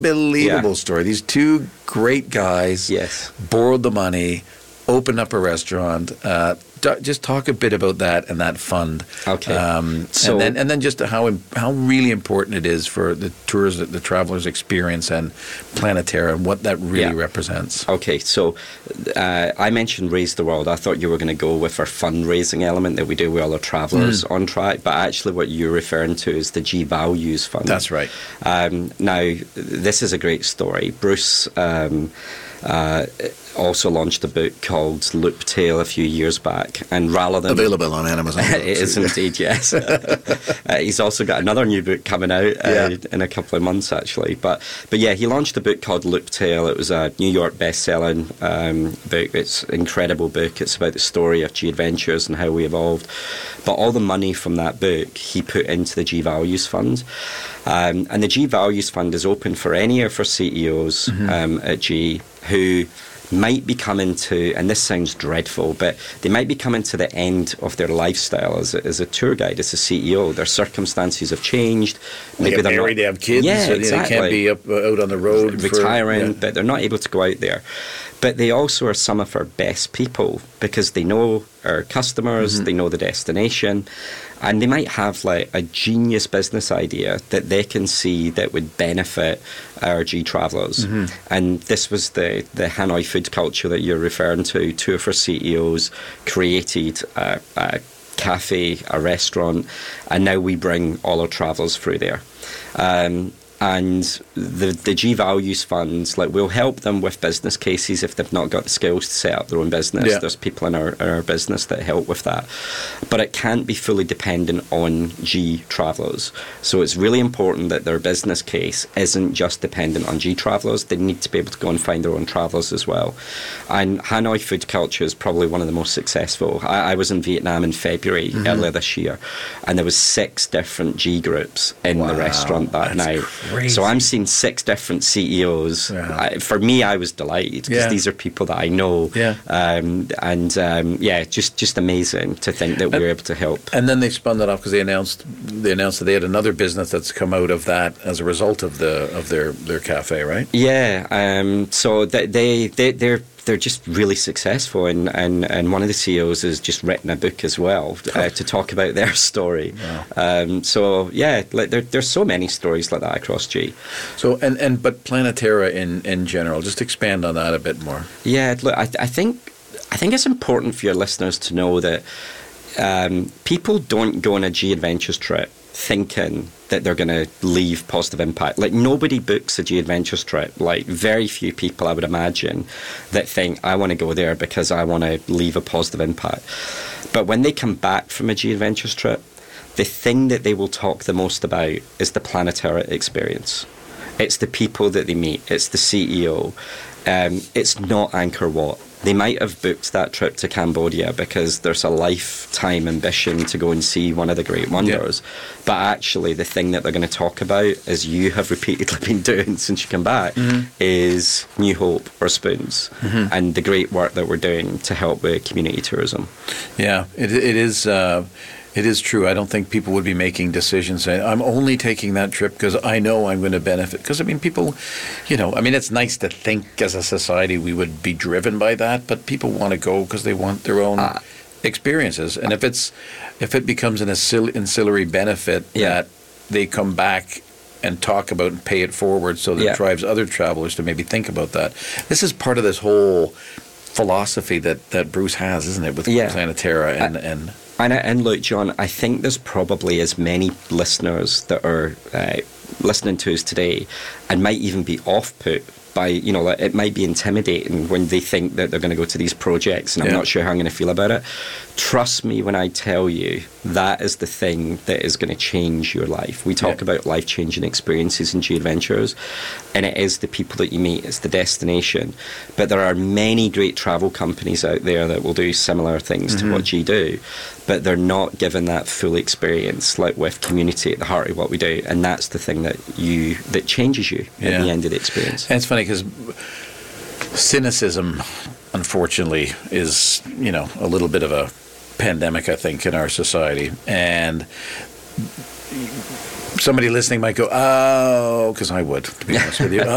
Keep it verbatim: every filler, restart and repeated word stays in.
unbelievable yeah. story. These two great guys yes. borrowed the money, opened up a restaurant. Uh, just talk a bit about that and that fund. Okay. Um, so, and then and then just how how really important it is for the tours, the travelers' experience, and Planeterra, and what that really yeah. represents. Okay. So uh, I mentioned Raise the World. I thought you were going to go with our fundraising element that we do with all our travelers mm. on track, but actually what you're referring to is the G Values Fund. That's right. Um, now, this is a great story. Bruce Um, Uh, also launched a book called Looptail a few years back, and rather than available on Amazon, it is indeed, yes. uh, he's also got another new book coming out uh, yeah. in a couple of months, actually. But but yeah, he launched a book called Looptail. It was a New York best-selling um, book. It's an incredible book. It's about the story of G Adventures and how we evolved. But all the money from that book he put into the G Values Fund. Um, and the G Values Fund is open for any of our C E Os mm-hmm. um, at G who might be coming to, and this sounds dreadful, but they might be coming to the end of their lifestyle as a, as a tour guide, as a C E O. Their circumstances have changed. They Maybe get they're married, not, they have kids, yeah, so exactly. they can't be up, out on the road. Retiring, for, yeah. but they're not able to go out there. But they also are some of our best people because they know our customers, mm-hmm. they know the destination, and they might have like a genius business idea that they can see that would benefit our G travellers. Mm-hmm. And this was the, the Hanoi food culture that you're referring to. Two of our C E Os created a, a cafe, a restaurant, and now we bring all our travellers through there. Um, And the the G Values funds, like, we'll help them with business cases if they've not got the skills to set up their own business. Yeah. There's people in our, in our business that help with that. But it can't be fully dependent on G travellers. So it's really important that their business case isn't just dependent on G travellers. They need to be able to go and find their own travellers as well. And Hanoi food culture is probably one of the most successful. I, I was in Vietnam in February mm-hmm. earlier this year, and there was six different G groups in wow, the restaurant that night. Crazy. So I'm seeing six different C E Os. Yeah. I, for me, I was delighted because yeah. these are people that I know. Yeah. Um, and um, yeah, just just amazing to think that we were able to help. And then they spun that off because they announced they announced that they had another business that's come out of that as a result of the of their, their cafe, right? Yeah. Um, so they they they they're. They're just really successful, and, and, and one of the C E Os has just written a book as well uh, to talk about their story. Wow. Um, so yeah, like there, there's so many stories like that across G. So and, and but Planeterra in, in general, just expand on that a bit more. Yeah, look, I, I think I think it's important for your listeners to know that um, people don't go on a G Adventures trip thinking that they're going to leave positive impact. Like, nobody books a G Adventures trip. Like, very few people, I would imagine, that think, I want to go there because I want to leave a positive impact. But when they come back from a G Adventures trip, the thing that they will talk the most about is the Planeterra experience. It's the people that they meet. It's the C E O. Um, it's not Angkor Wat. They might have booked that trip to Cambodia because there's a lifetime ambition to go and see one of the great wonders. Yeah. But actually, the thing that they're going to talk about, as you have repeatedly been doing since you came back, mm-hmm. is New Hope or Spoons mm-hmm. and the great work that we're doing to help with community tourism. Yeah, it, it is... Uh It is true. I don't think people would be making decisions saying, I'm only taking that trip because I know I'm going to benefit. Because, I mean, people, you know, I mean, it's nice to think as a society we would be driven by that, but people want to go because they want their own uh, experiences. And if it's if it becomes an ancillary benefit yeah. that they come back and talk about and pay it forward so that yeah. it drives other travelers to maybe think about that. This is part of this whole philosophy that, that Bruce has, isn't it, with yeah. Planeterra and... I, and And, and look, John, I think there's probably as many listeners that are uh, listening to us today and might even be off-put by, you know, it might be intimidating when they think that they're going to go to these projects and I'm yeah. not sure how I'm going to feel about it. Trust me when I tell you that is the thing that is going to change your life. We talk yeah. about life-changing experiences in G Adventures, and it is the people that you meet, it's the destination. But there are many great travel companies out there that will do similar things mm-hmm. to what G do, but they're not given that full experience, like with community at the heart of what we do, and that's the thing that you that changes you yeah. at the end of the experience. And it's funny because cynicism, unfortunately, is, you know, a little bit of a pandemic, I think, in our society. And somebody listening might go, oh, because I would, to be honest with you.